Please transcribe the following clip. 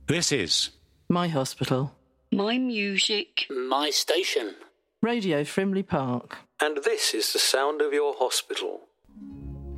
This is My hospital. My music. My station. Radio Frimley Park. And this is the sound of your hospital.